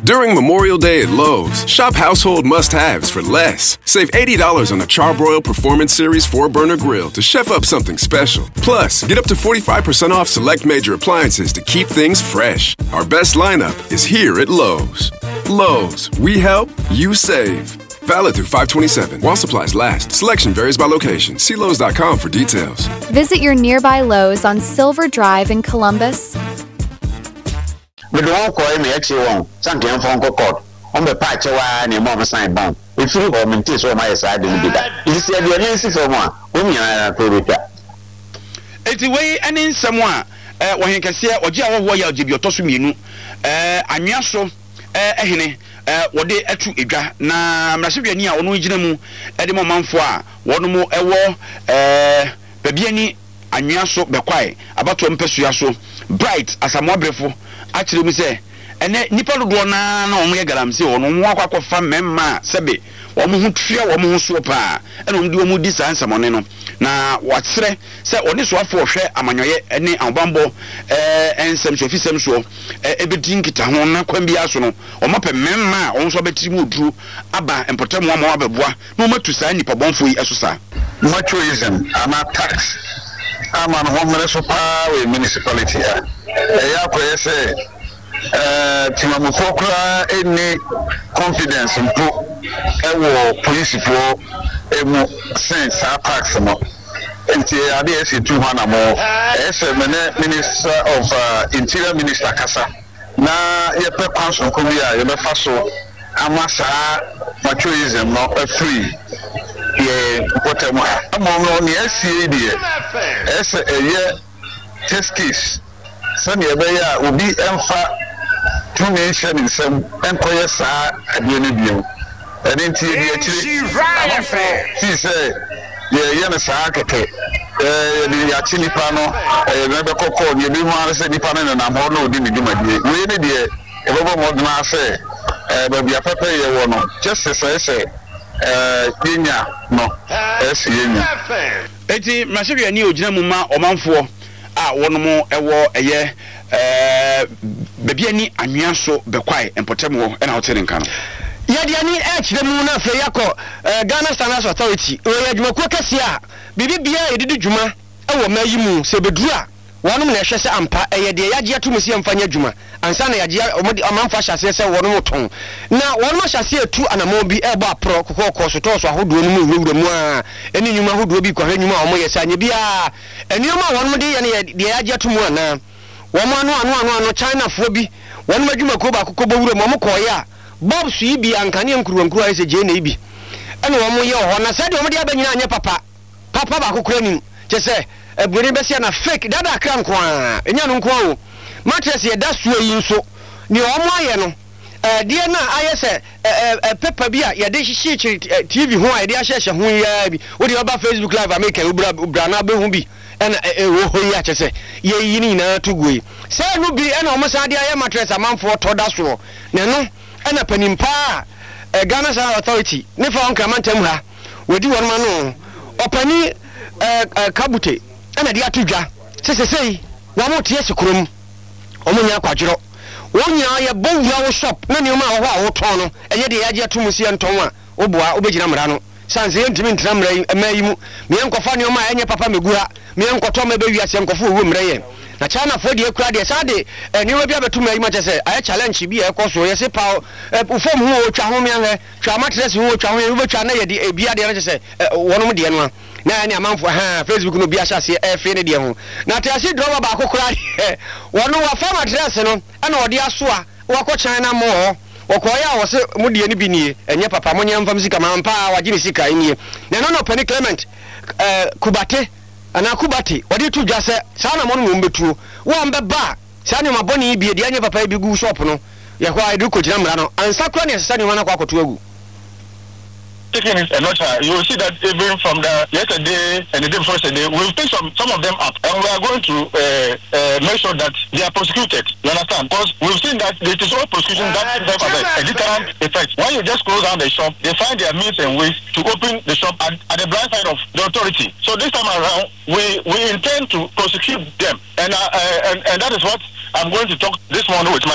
During Memorial Day at Lowe's, shop household must-haves for less. Save $80 on a Charbroil Performance Series 4-burner grill to chef up something special. Plus, get up to 45% off select major appliances to keep things fresh. Our best lineup is here at Lowe's. Lowe's, we help, you save. Valid through 5/27. While supplies last. Selection varies by location. See Lowe's.com for details. Visit your nearby Lowe's on Silver Drive in Columbus. We don't call me actually something from court. On the patch and your mom sign bomb. If you home and teach all my side in the you said you're lazy for one. When you are a it's a way and in someone when you can see or Java Royal Jibio Tosuminu, Anyaso, Ehene, what they at Iga, na Masivia, or Nujinamu, Edimo Manfoa, one more ewo, Babiani, Anyaso, Bequai, about to Impesuaso, bright as a mobile. Actually, we say, and Nipple do no me garam say, on walk of fam memma, Sebe, or who tria or who sopa, and on do this answer moneno. Now, what's say, on this one for share, Amanoye, any Albambo, and some sophism so, everything Kitahona, Quembiasono, or Mapa memma, also Betimu drew Abba and Potem one more bois, no more to sign Nipa Bonfui Esusa. Mutualism, I'm a tax. I'm on homeless power municipality. Say, Timamufokra, any confidence in police for sense, our tax. And I see 200 more. As a Minister of Interior Minister Kasa. Now, your council, Korea, your Faso, Amasa, Mutualism, not free. I'm on the SCAD as a year test case. Sunny Abaya will be Emfa 2 nations in some employers are at Unibio. And in she said, Yanasaka, the Achili Pano, Rebecca Coco, you do want to say the Panan and I'm all didn't do my dear. We need a little more than I say, but we are prepared one. Just as I say. No, Eti Masivia ni ojina muma omanfo a wono mo ewo eye Babiani Anyaso Bekwai empotem wo na hotel nka no Yade ani ekire mu na fe yakọ Ghana Standards Authority o yadwumakuo kase a bibibia yedidi dwuma ewo mayi mu se beduru a wonom na ehwese ampa eyede yagye atumsi amfanya dwuma ansa na yagye amanfa hyase se wonom ton na wonom hyase etu anamo bi ebo apro kokoko so to so ahodo no mu wura mu a eni nyuma ahodo bi kwa hwanyuma omo yesa anye bia enioma wonom de ye ne de yagye atumu ana womo anu China fo bi wonom adwuma ko ba kokko wura mu omo koye a bob su ibi ankane nkuruwankuru ayese je na ibi ene womo ye ho na se de omo de abanyina anye papa ba kokko anim chese ebuni besia na fake dada kra nkwa enya no nkwa o mattress ye da suo yi nso ni omo aye no de na ayese paper bi a ye de hihie TV ho a ye de ahye ho ya bi wo de oba Facebook live America ubra na be hu bi ena wo ho ya chese ye yini na tugoi se no bi ena omo sa de aye mattress amanfo to da so ne no ena panimpa Ghana Standards Authority ne fa on kramantam ha wodi won ma no opani kabute ana dia tudwa sesesei wa mo tie sekrom omunya kwadwero wonya ye bowura wo shop na ne ma ho a wo ton no enye de yage atumusi enton a oboa obegina mra no sanse yentimi ntra mra amayi mu me enkofa ne ma enye papa megura me enkoto ma be wiase enkofo wo mra ye na China for de kura de sade ni we bia betum ayi ma chese aye challenge bi e koso ye se pa ufom ho otwa ho me anhe twa matres ho otwa ho ye we twa na ye de bia de na chese wonom de no na ni amanfo Facebook no bia hyase efe ne de ho na tiase drama ba kokora de wono wa farm address no ana ode aso a wakọ China mo wakoya wo se mudie ni bi nie enye papa monye mfam sika mampa wagine sika nie na no Penny Clement kubate ana kubati odi tu dwase sana mo no mbetuo wo mbeba sana maboni bi de anye papa bi gu shop no ye kwa edu ko jina mra no ansa kura ne sesa ne wana kwa koto agu taking it a notch, you will see that even from the yesterday and the day before yesterday, we'll pick some of them up, and we are going to make sure that they are prosecuted. You understand? Because we've seen that it is all prosecution that has a deterrent effect. When you just close down the shop, they find their means and ways to open the shop at the blind side of the authority. So this time around, we intend to prosecute them, and that is what I'm going to talk this morning with my